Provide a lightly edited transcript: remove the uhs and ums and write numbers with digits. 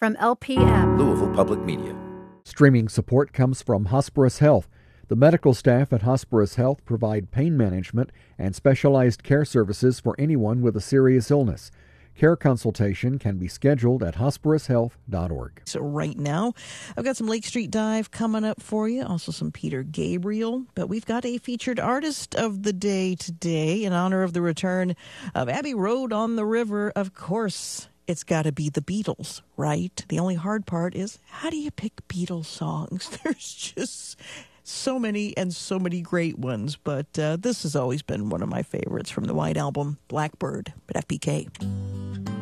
from LPM. Louisville Public Media. Streaming support comes from Hospirus Health. The medical staff at Hospirus Health provide pain management and specialized care services for anyone with a serious illness. Care consultation can be scheduled at hospirushealth.org. So right now, I've got some Lake Street Dive coming up for you, also some Peter Gabriel. But we've got a featured artist of the day today in honor of the return of Abbey Road on the River. Of course, it's got to be the Beatles, right? The only hard part is, how do you pick Beatles songs? There's just so many and so many great ones. But this has always been one of my favorites from the White Album, Blackbird, at FPK.